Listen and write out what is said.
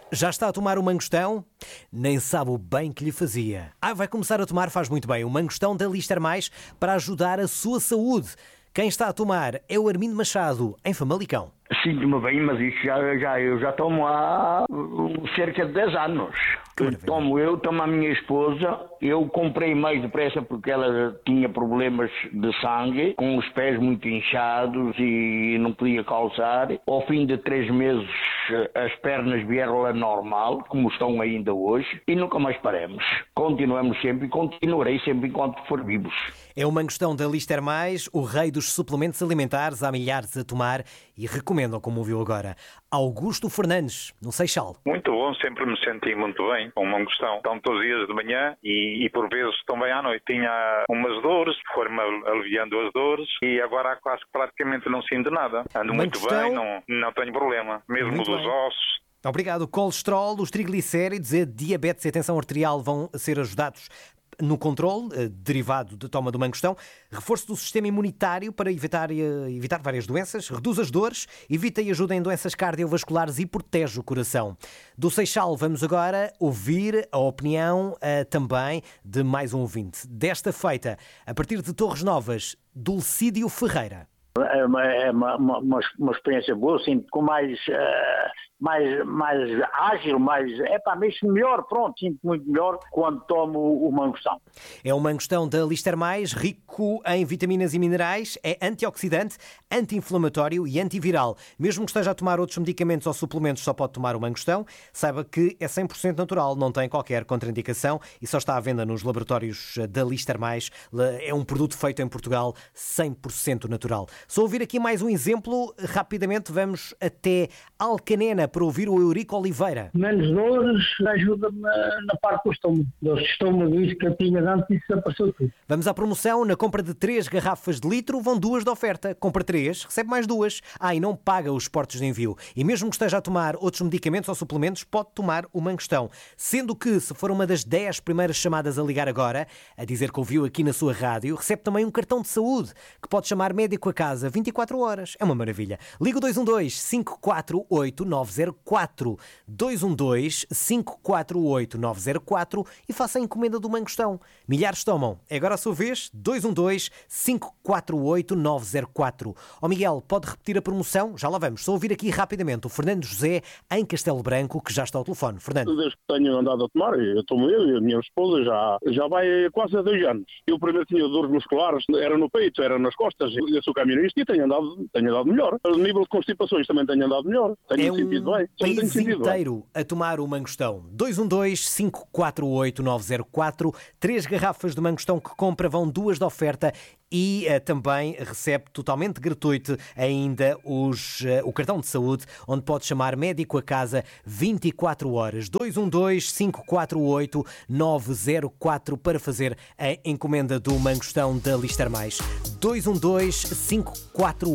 Já está a tomar o Mangostão? Nem sabe o bem que lhe fazia. Vai começar a tomar, faz muito bem, o Mangostão da Lister Mais para ajudar a sua saúde. Quem está a tomar é o Armindo Machado, em Famalicão. Sinto-me bem, mas isso eu já tomo há cerca de 10 anos. Tomo a minha esposa. Eu comprei mais depressa porque ela tinha problemas de sangue, com os pés muito inchados e não podia calçar. Ao fim de 3 meses as pernas vieram a normal, como estão ainda hoje, e nunca mais paramos. Continuamos sempre e continuarei sempre enquanto for vivos. É o Mangostão da Lister Mais, o rei dos suplementos alimentares, há milhares a tomar e recomendam, como ouviu agora, Augusto Fernandes, no Seixal. Muito bom, sempre me senti muito bem com o Mangostão. Tomo todos os dias de manhã e por vezes também à noite. Tinha umas dores, foram-me aliviando as dores e agora quase praticamente não sinto nada. Ando muito bem, não tenho problema, mesmo dos ossos. Obrigado. O colesterol, os triglicéridos, a diabetes e a tensão arterial vão ser ajudados no controle, derivado da toma do Mangostão, reforço do sistema imunitário para evitar várias doenças, reduz as dores, evita e ajuda em doenças cardiovasculares e protege o coração. Do Seixal vamos agora ouvir a opinião também de mais um ouvinte. Desta feita, a partir de Torres Novas, Dulcídio Ferreira. É uma experiência boa, sinto com mais ágil, mesmo melhor, sinto muito melhor quando tomo o Mangostão. É o Mangostão da Lister Mais, rico em vitaminas e minerais, é antioxidante, anti-inflamatório e antiviral. Mesmo que esteja a tomar outros medicamentos ou suplementos, só pode tomar o Mangostão. Saiba que é 100% natural, não tem qualquer contraindicação e só está à venda nos laboratórios da Lister Mais. É um produto feito em Portugal, 100% natural. Só ouvir aqui mais um exemplo, rapidamente vamos até Alcanena para ouvir o Eurico Oliveira. Menos dores, ajuda-me na parte do estômago. Dores de estômago, isso que eu tinha antes, isso apareceu tudo. Vamos à promoção, na compra de 3 garrafas de litro vão 2 de oferta. Compra 3, recebe mais 2. E não paga os portos de envio. E mesmo que esteja a tomar outros medicamentos ou suplementos, pode tomar o Mangostão. Sendo que, se for uma das 10 primeiras chamadas a ligar agora, a dizer que ouviu aqui na sua rádio, recebe também um cartão de saúde, que pode chamar médico a casa 24 horas. É uma maravilha. Liga o 212-548-904. 212-548-904 e faça a encomenda do Mangostão. Milhares tomam. É agora a sua vez. 212-548-904. Miguel, pode repetir a promoção? Já lá vamos. Só ouvir aqui rapidamente o Fernando José em Castelo Branco, que já está ao telefone. Fernando. Desde que tenho andado a tomar, eu tomo eu e a minha esposa já vai quase há 2 anos. Eu primeiro tinha dores musculares, era no peito, era nas costas. Eu sou camionista e tenho andado melhor. A nível de constipações também tenho andado melhor. Tenho sentido bem. País inteiro a tomar o Mangostão. 212-548-904. 3 garrafas de Mangostão que compra, vão 2 de oferta e também recebe totalmente gratuito ainda o cartão de saúde, onde pode chamar médico a casa 24 horas. 212-548-904 para fazer a encomenda do Mangostão da Lister Mais. 212-548